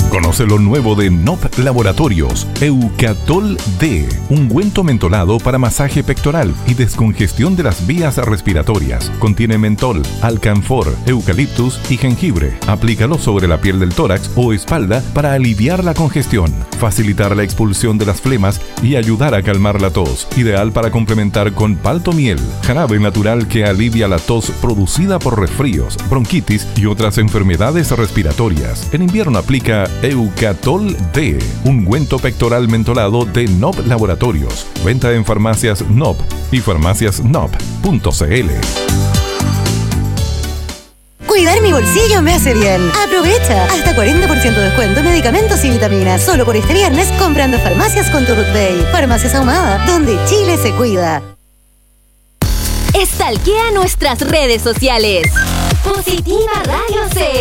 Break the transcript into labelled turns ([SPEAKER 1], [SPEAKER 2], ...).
[SPEAKER 1] Conoce lo nuevo de NOP Laboratorios, Eucatol D, ungüento mentolado para masaje pectoral y descongestión de las vías respiratorias. Contiene mentol, alcanfor, eucaliptus y jengibre. Aplícalo sobre la piel del tórax o espalda para aliviar la congestión, facilitar la expulsión de las flemas y ayudar a calmar la tos. Ideal para complementar con paltomiel, jarabe natural que alivia la tos producida por resfríos, bronquitis y otras enfermedades respiratorias. En invierno aplica Eucatol D, ungüento pectoral mentolado de NOP Laboratorios. Venta en farmacias NOP y farmaciasnop.cl.
[SPEAKER 2] Cuidar mi bolsillo me hace bien. Aprovecha hasta 40% de descuento en medicamentos y vitaminas. Solo por este viernes comprando farmacias con tu Ruth Bay. Farmacias Ahumada, donde Chile se cuida.
[SPEAKER 3] Stalkea nuestras redes sociales. Positiva Radio C.